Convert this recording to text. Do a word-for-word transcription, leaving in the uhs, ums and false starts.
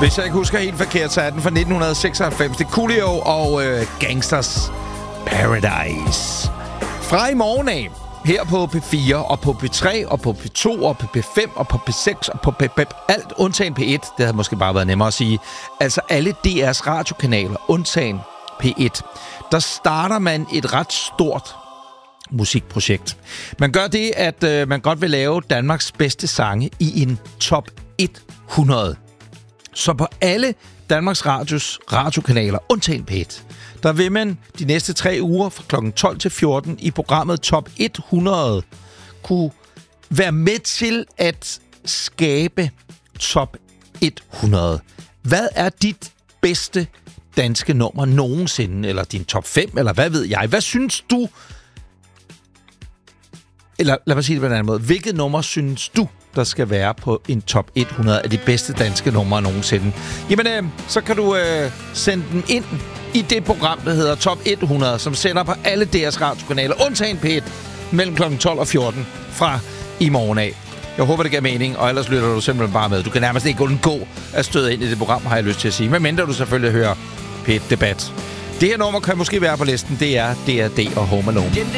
Hvis jeg ikke husker helt forkert, så er den fra nitten seksoghalvfems. Det er Coolio og øh, Gangsters Paradise. Fra i morgen af, her på P fire og på P tre og på P to og på P fem og på P seks og på P fem, alt undtagen P et. Det havde måske bare været nemmere at sige. Altså alle D R's radiokanaler, undtagen P et. Der starter man et ret stort musikprojekt. Man gør det, at øh, man godt vil lave Danmarks bedste sange i en top hundrede. Så på alle Danmarks Radios radiokanaler, undtagen P et, der vil man de næste tre uger fra klokken tolv til fjorten i programmet Top hundrede kunne være med til at skabe Top hundrede. Hvad er dit bedste danske nummer nogensinde? Eller din top fem, eller hvad ved jeg? Hvad synes du? Eller lad mig sige det på en anden måde. Hvilket nummer synes du, der skal være på en top hundrede af de bedste danske numre nogensinde? Jamen, øh, så kan du øh, sende den ind i det program, der hedder Top hundrede, som sender på alle D R's radiokanaler, undtagen P et, mellem klokken tolv og fjorten fra i morgen af. Jeg håber, det giver mening, og ellers lytter du simpelthen bare med. Du kan nærmest ikke undgå at støde ind i det program, har jeg lyst til at sige. Men mindre du selvfølgelig hører P et Debat. Det her nummer kan måske være på listen. Det er D R D og Home Alone.